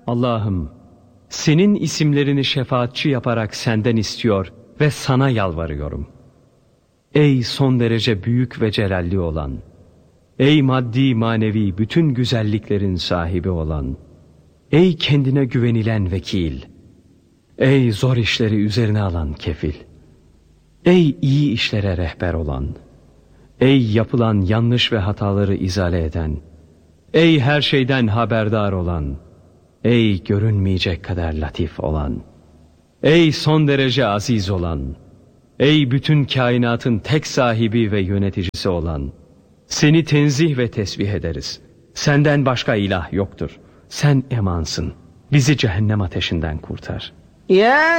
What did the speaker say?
Allah'ım, senin isimlerini şefaatçi yaparak senden istiyor ve sana yalvarıyorum. Ey son derece büyük ve celalli olan, ey maddi manevi bütün güzelliklerin sahibi olan, ey kendine güvenilen vekil, ey zor işleri üzerine alan kefil, ey iyi işlere rehber olan, ey yapılan yanlış ve hataları izale eden, ey her şeyden haberdar olan, ey görünmeyecek kadar latif olan, ey son derece aziz olan, ey bütün kainatın tek sahibi ve yöneticisi olan, seni tenzih ve tesbih ederiz. Senden başka ilah yoktur. Sen emansın. Bizi cehennem ateşinden kurtar. Ya